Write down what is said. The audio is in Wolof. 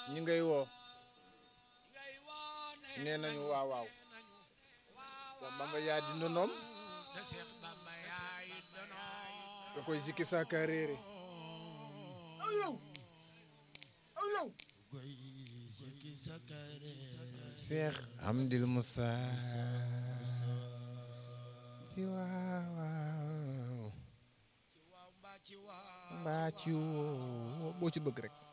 ñi ngay woo nee nañu waaw waaw Bamba yaa di ndonoom da koy sikki saaka réere Cheikh Amdil Moussa waaw mbaa ci woo boo ci bëgg rek